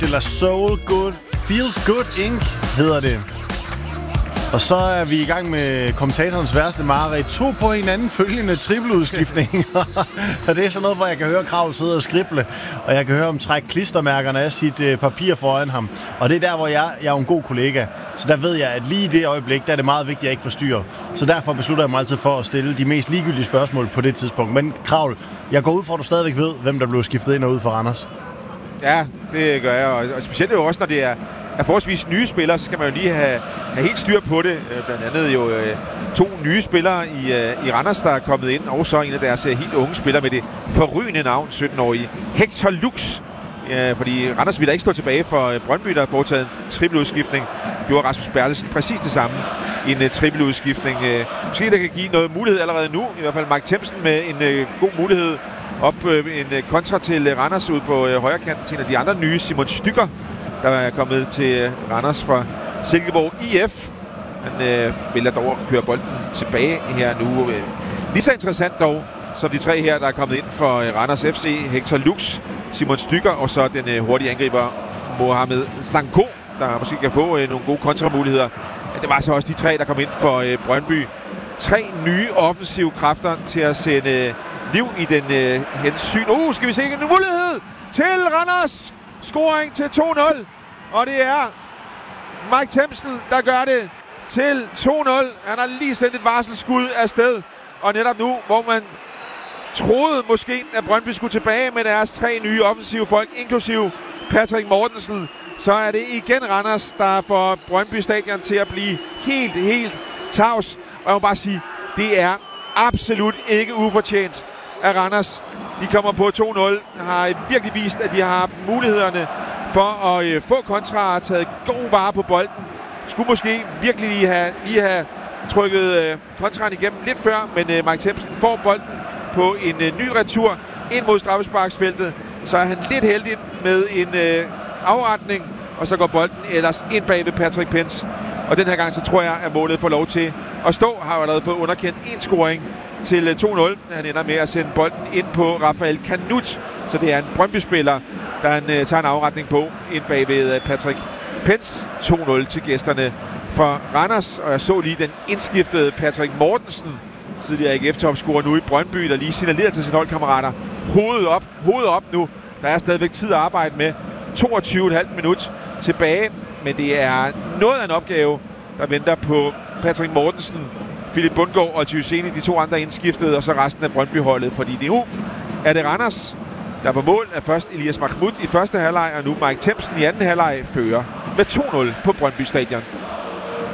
de la Soul Good. Feel Good Inc. hedder det. Og så er vi i gang med kommentatorens værste mareridt. 2 på hinanden følgende trippeludskiftninger. Og det er sådan noget, hvor jeg kan høre Krav sidde og skrible, og jeg kan høre ham trække klistermærkerne af sit papir foran ham. Og det er der, hvor jeg er en god kollega. Så der ved jeg, at lige i det øjeblik, der er det meget vigtigt, at jeg ikke forstyrrer. Så derfor beslutter jeg mig altid for at stille de mest ligegyldige spørgsmål på det tidspunkt. Men Krav, jeg går ud fra, at du stadigvæk ved, hvem der blev skiftet ind og ud for Randers. Ja, det gør jeg. Og specielt jo også, når det er forholdsvis nye spillere, så skal man jo lige have helt styr på det. Blandt andet jo 2 nye spillere i Randers, der er kommet ind, og så en af deres helt unge spillere med det forrygende navn, 17-årige Hector Lux. Fordi Randers ville ikke stå tilbage for Brøndby, der har foretaget en trippeludskiftning. Gjorde Rasmus Bertelsen præcis det samme i en trippeludskiftning. Måske der kan give noget mulighed allerede nu. I hvert fald Mike Themsen med en god mulighed. En kontra til Randers ud på højrekanten til en af de andre nye, Simon Stykker, der er kommet til Randers fra Silkeborg IF. Han vælger dog at køre bolden tilbage her nu. Lige så interessant dog, som de 3 her, der er kommet ind for Randers FC. Hector Lux, Simon Stykker og så den hurtige angriber Mohamed Sanko, der måske kan få nogle gode kontramuligheder. Det var så også de 3, der kom ind for Brøndby. 3 nye offensive kræfter til at sende liv i den hensyn. Skal vi se en mulighed til Randers. Scoring til 2-0. Og det er Mike Themsen, der gør det til 2-0. Han har lige sendt et varselsskud afsted. Og netop nu, hvor man troede måske, at Brøndby skulle tilbage med deres 3 nye offensive folk, inklusive Patrick Mortensen, så er det igen Randers, der får Brøndby Stadion til at blive helt tavs. Og jeg må bare sige, det er absolut ikke ufortjent af Randers. De kommer på 2-0, har virkelig vist, at de har haft mulighederne for at få kontra og taget god vare på bolden. Skulle måske virkelig lige have trykket kontraen igennem lidt før, men Mike Themsen får bolden på en ny retur ind mod straffesparksfeltet. Så er han lidt heldig med en afretning, og så går bolden ellers ind bag ved Patrick Pence. Og den her gang, så tror jeg, at målet får lov til at stå. Har jo allerede fået underkendt en scoring til 2-0. Han ender med at sende bolden ind på Rafael Kanut. Så det er en Brøndby-spiller, der han tager en afretning på ind bag ved Patrick Pence. 2-0 til gæsterne for Randers. Og jeg så lige den indskiftede Patrick Mortensen, tidligere AGF-topscorer nu i Brøndby, der lige signalerer til sine holdkammerater. Hovedet op nu. Der er stadigvæk tid at arbejde med. 22,5 minut tilbage. Men det er noget af en opgave, der venter på Patrick Mortensen, Philip Bundgaard og Tjuseni, de 2 andre indskiftede, og så resten af Brøndby-holdet. Fordi nu er det Randers, der på mål er først Elias Mahmoud i første halvleg, og nu Mike Themsen i anden halvleg fører med 2-0 på Brøndby Stadion.